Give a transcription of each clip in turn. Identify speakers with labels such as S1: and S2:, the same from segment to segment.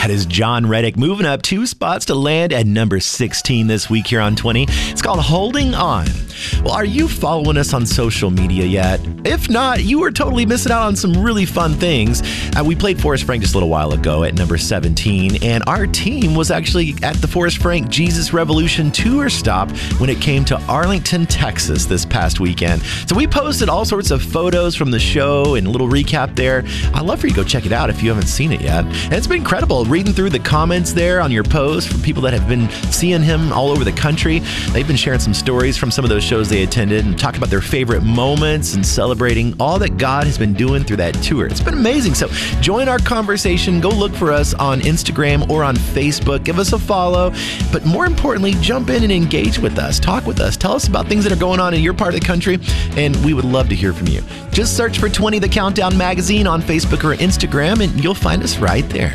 S1: That is John Reddick moving up 2 spots to land at number 16 this week here on 20. It's called Holding On. Well, are you following us on social media yet? If not, you are totally missing out on some really fun things. We played Forrest Frank just a little while ago at number 17, and our team was actually at the Forrest Frank Jesus Revolution tour stop when it came to Arlington, Texas this past weekend. So we posted all sorts of photos from the show and a little recap there. I'd love for you to go check it out if you haven't seen it yet. And it's been incredible reading through the comments there on your post from people that have been seeing him all over the country. They've been sharing some stories from some of those shows they attended and talking about their favorite moments and celebrating all that God has been doing through that tour. It's been amazing. So join our conversation. Go look for us on Instagram or on Facebook. Give us a follow. But more importantly, jump in and engage with us. Talk with us. Tell us about things that are going on in your part of the country, and we would love to hear from you. Just search for 20 The Countdown Magazine on Facebook or Instagram, and you'll find us right there.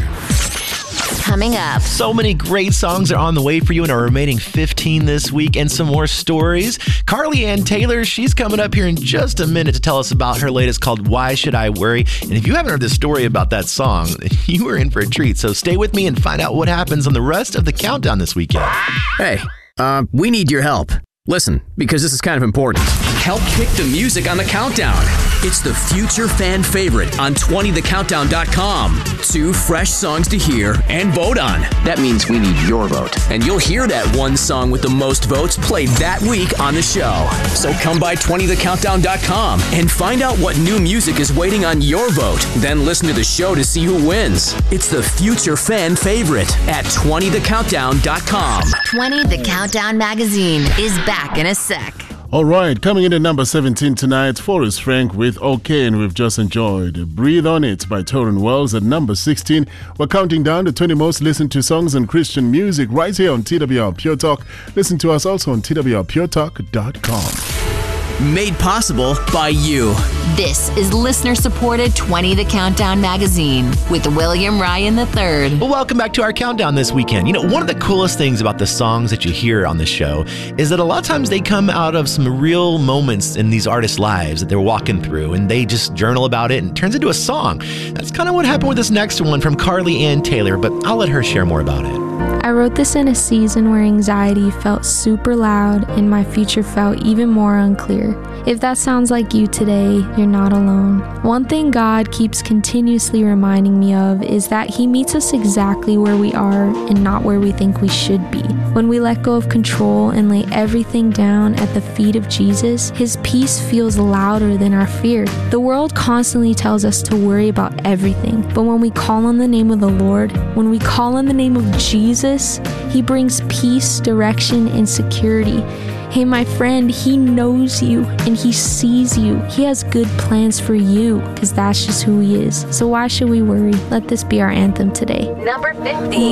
S2: Coming up.
S1: So many great songs are on the way for you in our remaining 15 this week, and some more stories. Carly Ann Taylor, she's coming up here in just a minute to tell us about her latest called Why Should I Worry? And if you haven't heard the story about that song, you are in for a treat. So stay with me and find out what happens on the rest of the countdown this weekend.
S3: Hey, we need your help. Listen, because this is kind of important. Help pick the music on the countdown. It's the future fan favorite on 20thecountdown.com. 2 fresh songs to hear and vote on.
S4: That means we need your vote.
S3: And you'll hear that one song with the most votes played that week on the show. So come by 20thecountdown.com and find out what new music is waiting on your vote. Then listen to the show to see who wins. It's the future fan favorite at 20thecountdown.com.
S2: 20 The Countdown Magazine is back in a sec.
S5: All right, coming in at number 17 tonight, Forrest Frank with OK, and we've just enjoyed Breathe On It by Torrin Wells at number 16. We're counting down the 20 most listened to songs in Christian music right here on TWR Pure Talk. Listen to us also on twrpuretalk.com.
S3: Made possible by you.
S2: This is listener-supported 20 The Countdown Magazine with William Ryan III.
S1: Well, welcome back to our countdown this weekend. You know, one of the coolest things about the songs that you hear on the show is that a lot of times they come out of some real moments in these artists' lives that they're walking through, and they just journal about it and it turns into a song. That's kind of what happened with this next one from Carly Ann Taylor, but I'll let her share more about it.
S6: I wrote this in a season where anxiety felt super loud and my future felt even more unclear. If that sounds like you today, you're not alone. One thing God keeps continuously reminding me of is that He meets us exactly where we are and not where we think we should be. When we let go of control and lay everything down at the feet of Jesus, His peace feels louder than our fear. The world constantly tells us to worry about everything, but when we call on the name of the Lord, when we call on the name of Jesus, He brings peace, direction, and security. Hey, my friend, He knows you and He sees you. He has good plans for you because that's just who He is. So why should we worry? Let this be our anthem today.
S2: Number 50.